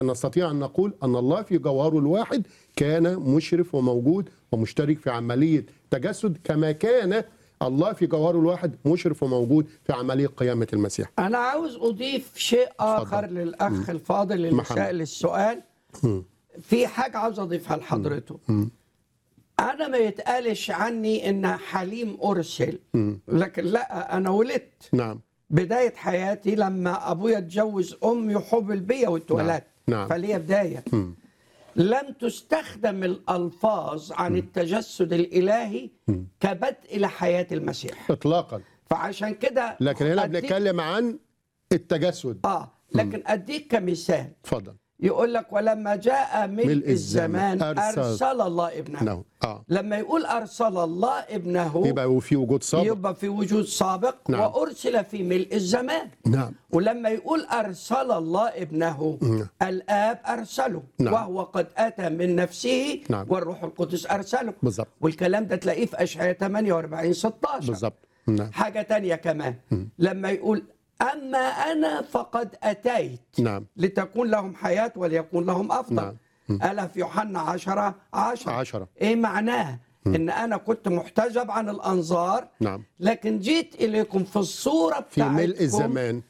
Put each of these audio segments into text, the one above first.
نستطيع أن نقول أن الله في جوهره الواحد كان مشرف وموجود ومشترك في عملية تجسد، كما كان الله في جوهره الواحد مشرف وموجود في عملية قيامة المسيح. أنا عاوز أضيف شيء آخر للأخ الفاضل اللي سأل السؤال. في حاجة عاوز أضيفها لحضرته. أنا ما يتقالش عني إن حليم أرسل، لكن لا، أنا ولدت. نعم. بداية حياتي لما أبويا اتجوز أمي وحبل بيا واتولدت. نعم. فليه بداية. لم تستخدم الألفاظ عن التجسد الإلهي كبدء لحياة المسيح إطلاقا. فعشان كده لكن هنا بنتكلم عن التجسد. لكن أديك كمثال. اتفضل. يقول لك ولما جاء ملء الزمان أرسل الله ابنه. لما يقول أرسل الله ابنه يبقى في وجود سابق، يبقى في وجود سابق. نعم. وأرسل في ملء الزمان. نعم. ولما يقول أرسل الله ابنه الآب أرسله. نعم. وهو قد أتى من نفسه. نعم. والروح القدس أرسله. بالضبط. والكلام ده تلاقيه في أشعياء 48:16. بالضبط. نعم. حاجة تانية كمان. لما يقول أما أنا فقد أتيت. نعم. لتكون لهم حياة وليكون لهم أفضل. نعم. قال في يوحنا 10:10. إيه معناه؟ إن أنا كنت محتجب عن الأنظار. نعم. لكن جيت إليكم في الصورة بتاعتكم في ملء الزمان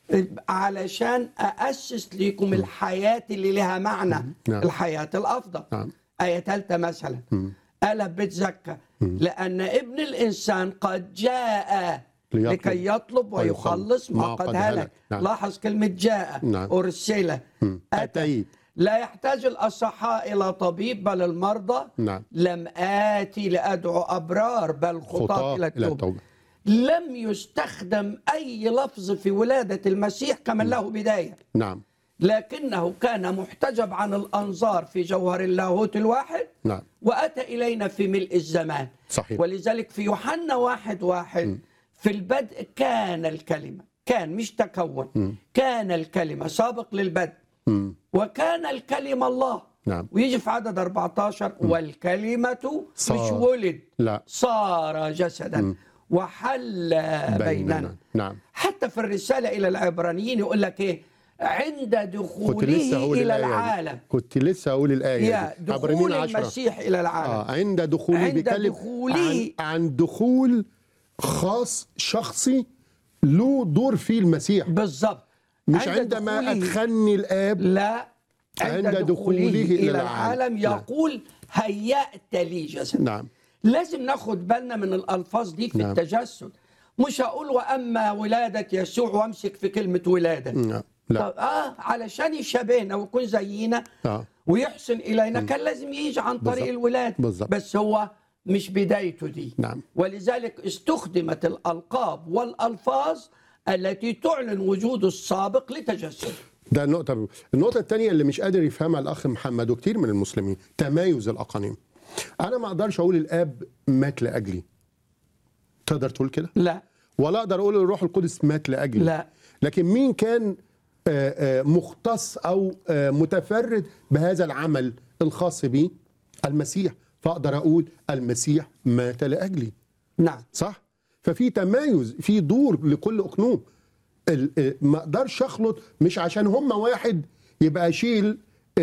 علشان أأسس لكم الحياة اللي لها معنى. نعم. الحياة الأفضل. نعم. آية 3 مثلا. قال بتزكى لأن ابن الإنسان قد جاء لكي يطلب ويخلص ما قد هلك. نعم. لاحظ كلمة جاء. نعم. أرسل. أتيت. لا يحتاج الأصحاء إلى طبيب بل المرضى. نعم. لم آتي لأدعو أبرار بل خطاة إلى التوبة. لم يستخدم أي لفظ في ولادة المسيح كمن له بداية. نعم. لكنه كان محتجب عن الأنظار في جوهر اللاهوت الواحد. نعم. وأتى إلينا في ملء الزمان. صحيح. ولذلك في يوحنا 1:1 في البدء كان الكلمة. كان مش تكون. كان الكلمة سابق للبدء. وكان الكلمة الله. نعم. ويجي في عدد 14 والكلمة صار. مش ولد. لا. صار جسدا وحل بيننا. نعم. حتى في الرسالة إلى العبرانيين يقول لك إيه؟ عند دخوله إلى العالم. كنت لسه أقول الآية دي. دخول المسيح إلى العالم. عند دخوله بيتكلم عن دخول خاص شخصي له دور فيه المسيح. بالضبط. مش عندما أدخلني الآب. لا. عند دخوله إلى العالم يقول هيأت لي جسد. نعم. لازم ناخد بالنا من الألفاظ دي في التجسد. مش هقول وأما ولادة يسوع وامسك في كلمة ولادة. نعم. لا. علشان يشابهنا ويكون زينا ويحسن إلينا كان لازم يجي عن طريق الولادة. بس هو مش بدايته دي. نعم. ولذلك استخدمت الألقاب والألفاظ التي تعلن وجود السابق لتجسد. ده النقطة الثانية اللي مش قادر يفهمها الأخ محمد وكتير من المسلمين، تمايز الأقانيم. أنا ما أقدرش أقول الآب مات لأجلي. تقدر تقول كده؟ لا. ولا أقدر أقول الروح القدس مات لأجلي. لا. لكن مين كان مختص أو متفرد بهذا العمل الخاص به؟ المسيح. فأقدر أقول المسيح مات لأجلي. نعم. صح؟ ففي تمايز، في دور لكل أقنوم. ما اقدرش اخلط، مش عشان هم واحد يبقى اشيل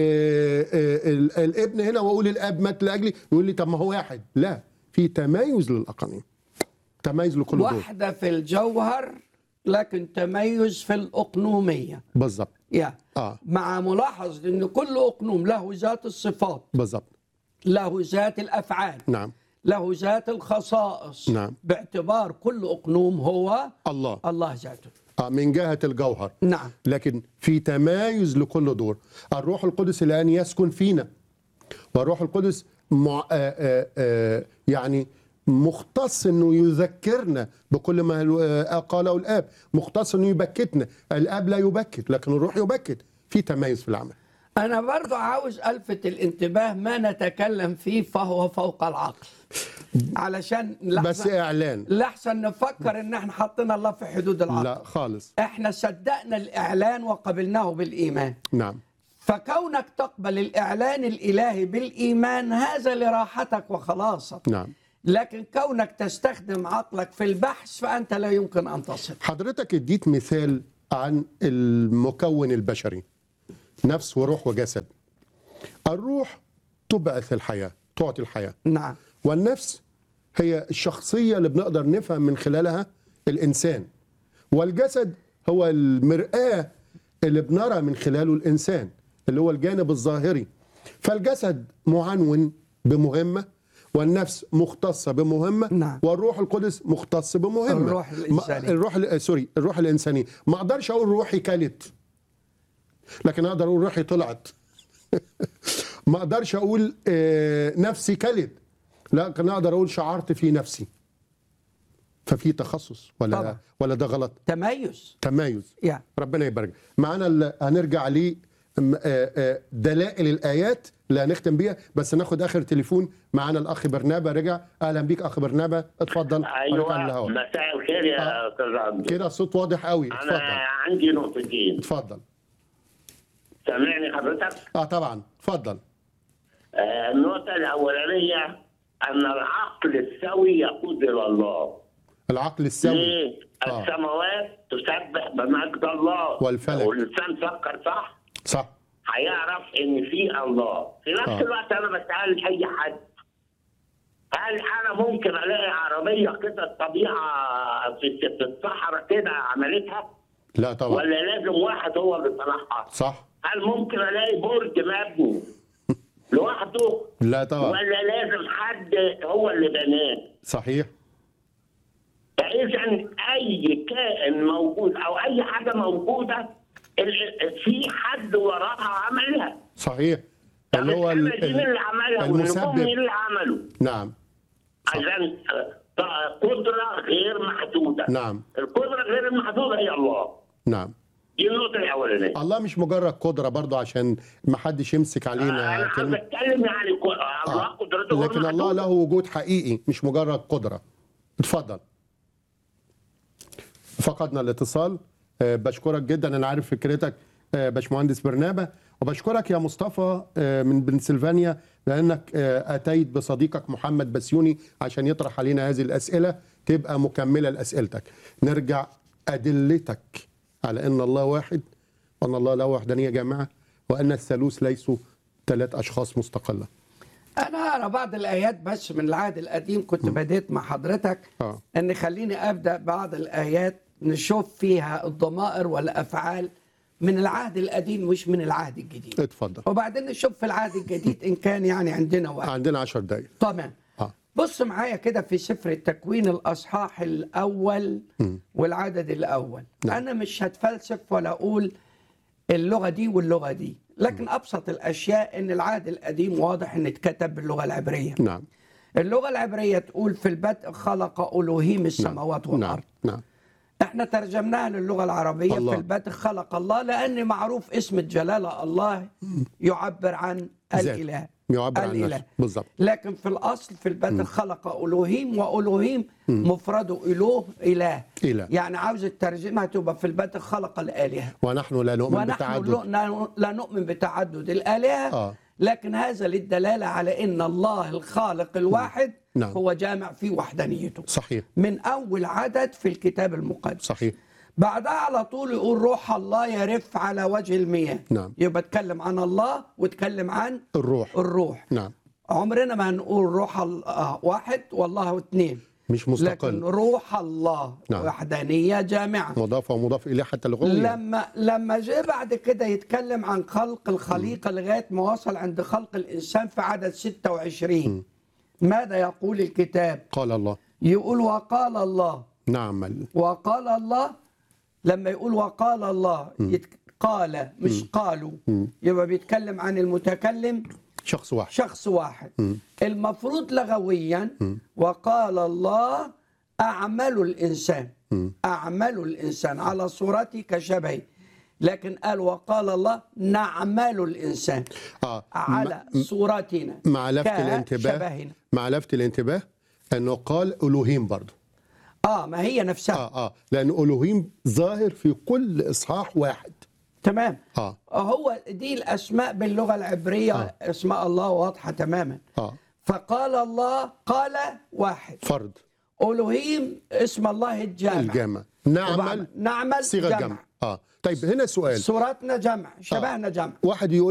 الابن هنا واقول الاب مات لاجلي يقول لي طب ما هو واحد. لا، في تمايز للاقانيم، تمايز لكل دور. واحده في الجوهر لكن تميز في الاقنوميه. بالظبط. مع ملاحظه ان كل اقنوم له ذات الصفات. بالظبط. له ذات الافعال. نعم. له ذات الخصائص. نعم. باعتبار كل اقنوم هو الله ذاته من جهة الجوهر. نعم. لكن في تمايز لكل دور. الروح القدس الآن يسكن فينا، والروح القدس يعني مختص انه يذكرنا بكل ما قاله الآب، مختص انه يبكتنا. الآب لا يبكت لكن الروح يبكت. في تمايز في العمل. أنا برضو عاوز ألفت الانتباه ما نتكلم فيه فهو فوق العقل، علشان بس إعلان لحسن نفكر إن احنا حطينا الله في حدود العقل. لا خالص. احنا صدقنا الإعلان وقبلناه بالإيمان. نعم. فكونك تقبل الإعلان الإلهي بالإيمان هذا لراحتك وخلاصك. نعم. لكن كونك تستخدم عقلك في البحث فأنت لا يمكن أن تصل. حضرتك اديت مثال عن المكون البشري. نفس وروح وجسد. الروح تبعث الحياة، تعطي الحياة، نعم. والنفس هي الشخصية اللي بنقدر نفهم من خلالها الإنسان، والجسد هو المرآة اللي بنرى من خلاله الإنسان، اللي هو الجانب الظاهري. فالجسد معنون بمهمة، والنفس مختصة بمهمة، نعم. والروح القدس مختص بمهمة. الروح الإنسانية. الروح الإنسانية. ما أقدرش أقول روحي كلت، لكن أقدر أقول روحي طلعت. ما أقدرش أقول نفسي كلت، لكن أقدر أقول شعرت في نفسي. ففي تخصص طبعا. ولا ده غلط؟ تمايز. يعني. ربنا يبارك. معانا هنرجع ل دلائل الآيات اللي هنختم بيها، بس ناخد آخر تليفون. معانا الأخ برنابا رجع. أهلا بيك أخ برنابا، اتفضل. ايوه، مساء الخير يا استاذ عبد. كده الصوت واضح قوي، اتفضل. انا عندي نقطتين. اتفضل. سامعني حضرتك؟ طبعا، اتفضل. النقطة الأولانية أن العقل السوي يقود إلى الله. العقل السوي. ليه؟ السماوات تسبح بمجد الله، والفلك. والإنسان فكر صح. هيعرف إن في الله. في نفس الوقت أنا بسأل أي حد، هل أنا ممكن ألاقي عربية كده الطبيعة في الصحراء كده عملتها؟ لا طبعا. ولا لازم واحد هو اللي صنعها؟ صح. هل ممكن الاقي برج مبني لوحده؟ لا طبعا. ولا لازم حد هو اللي بناه؟ صحيح. فاذا اي كائن موجود او اي حاجه موجوده في حد وراها عملها. صحيح. اللي هو مين اللي عملها؟ المسبب. مين اللي عمله؟ نعم. عشان قدره غير محدوده. نعم. القدره غير المحدوده هي الله. نعم. دي النقطه الاولانيه. الله مش مجرد قدره برضه، عشان ما حدش يمسك علينا انا عايز اتكلم يعني الله قدرته غير لكن الله له وجود حقيقي، مش مجرد قدره. اتفضل. فقدنا الاتصال. بشكرك جدا، انا عارف فكرتك باشمهندس برنابا، وبشكرك يا مصطفى من بنسلفانيا لانك اتيت بصديقك محمد بسيوني عشان يطرح علينا هذه الاسئله تبقى مكمله لاسئلتك. نرجع ادلتك على ان الله واحد، وان الله له وحدانيه جامعه، وان الثالوث ليسوا 3 اشخاص مستقله. أنا أرى بعض الآيات بس من العهد القديم، كنت بديت مع حضرتك أن خليني أبدأ بعض الآيات نشوف فيها الضمائر والأفعال من العهد القديم مش من العهد الجديد. اتفضل. وبعدين نشوف في العهد الجديد إن كان يعني عندنا وقت. عندنا 10 دقايق. تمام. بص معايا كده في سفر التكوين الأصحاح الأول والعدد الأول. نعم. أنا مش هتفلسف ولا أقول اللغة دي واللغة دي، لكن أبسط الأشياء إن العهد القديم واضح إن اتكتب باللغة العبرية. نعم. اللغة العبرية تقول في البدء خلق ألوهيم السماوات والأرض. نعم. احنا ترجمناها للغة العربية الله. في البدء خلق الله، لأن معروف اسم الجلالة الله يعبر عن الإله، يعبر عن نفسه بالضبط. لكن في الأصل في البدء خلق ألوهيم، وألوهيم مفرده إله. يعني عاوز الترجمة تبقى في البدء خلق الآلهة. ونحن لا نؤمن بتعدد. ونحن لا نؤمن بتعدد الآلهة. لكن هذا للدلالة على أن الله الخالق الواحد نعم. هو جامع في وحدانيته. صحيح. من أول عدد في الكتاب المقدس. صحيح. بعدها على طول يقول روح الله يرف على وجه المياه. نعم. يبقى اتكلم عن الله واتكلم عن الروح. نعم. عمرنا ما هنقول روح واحد والله اثنين، مش مستقل. لكن روح الله نعم. وحدانية جامعة، مضاف ومضاف إليه حتى لغويا. لما جاء بعد كده يتكلم عن خلق الخليقة لغاية ما وصل عند خلق الإنسان في عدد 26. ماذا يقول الكتاب؟ قال الله. يقول وقال الله. نعم. وقال الله. لما يقول وقال الله قال مش قالوا، يبقى بيتكلم عن المتكلم شخص واحد. المفروض لغويا وقال الله أعمل الإنسان. أعمل الإنسان على صورتي كشبهي، لكن قال وقال الله نعمل الإنسان على صورتنا كشبهنا. مع لفت الانتباه أنه قال ألوهيم برضه. ما هي نفسها. لأن ألوهيم ظاهر في كل إصحاح واحد. تمام. هو دي الأسماء باللغة العبرية. اسماء الله واضحة تماما. فقال الله قال واحد فرد. ألوهيم اسم الله الجامع. نعمل صيغة جمع. طيب هنا سؤال، صورتنا جمع، شبهنا جمع. واحد يقول